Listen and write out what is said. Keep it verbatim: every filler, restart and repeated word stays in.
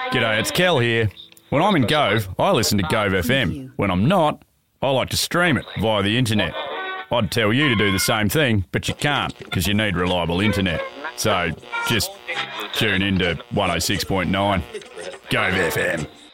G'day, it's Kel here. When I'm in Gove, I listen to Gove F M. When I'm not, I like to stream it via the internet. I'd tell you to do the same thing, but you can't because you need reliable internet. So just tune in to one oh six point nine Gove F M.